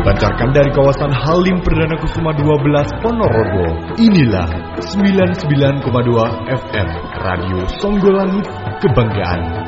dipancarkan dari kawasan Halim Perdana Kusuma 12 Ponorogo. Inilah 99,2 FM Radio Songgolangit, kebanggaan